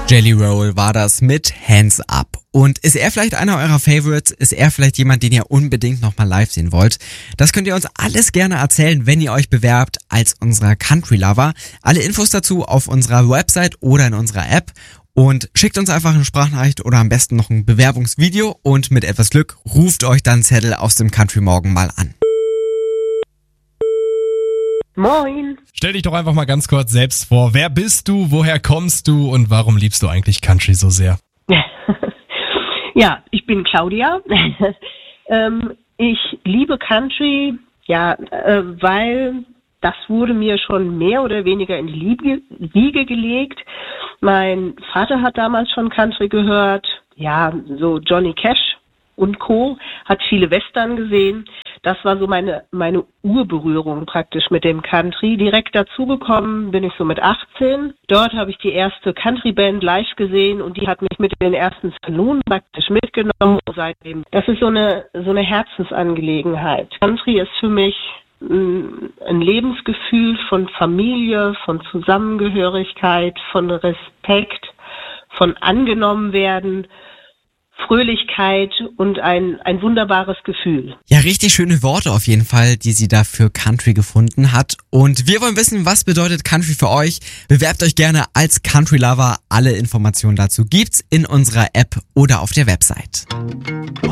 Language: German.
Jelly Roll war das mit Hands Up. Und ist er vielleicht einer eurer Favorites? Ist er vielleicht jemand, den ihr unbedingt nochmal live sehen wollt? Das könnt ihr uns alles gerne erzählen, wenn ihr euch bewerbt als unserer Country Lover. Alle Infos dazu auf unserer Website oder in unserer App. Und schickt uns einfach eine Sprachnachricht oder am besten noch ein Bewerbungsvideo und mit etwas Glück ruft euch dann Zettel aus dem Country Morgen mal an. Moin. Stell dich doch einfach mal ganz kurz selbst vor. Wer bist du, woher kommst du und warum liebst du eigentlich Country so sehr? Ja, ich bin Claudia. Ich liebe Country, weil das wurde mir schon mehr oder weniger in die Wiege gelegt. Mein Vater hat damals schon Country gehört, so Johnny Cash und Co., hat viele Western gesehen. Das war so meine Urberührung praktisch mit dem Country. Direkt dazugekommen bin ich so mit 18. Dort habe ich die erste Country-Band live gesehen und die hat mich mit den ersten Salonen praktisch mitgenommen. Seitdem, das ist so eine Herzensangelegenheit. Country ist für mich ein Lebensgefühl von Familie, von Zusammengehörigkeit, von Respekt, von angenommen werden, Fröhlichkeit und ein wunderbares Gefühl. Ja, richtig schöne Worte auf jeden Fall, die sie da für Country gefunden hat. Und wir wollen wissen, was bedeutet Country für euch? Bewerbt euch gerne als Country Lover. Alle Informationen dazu gibt's in unserer App oder auf der Website.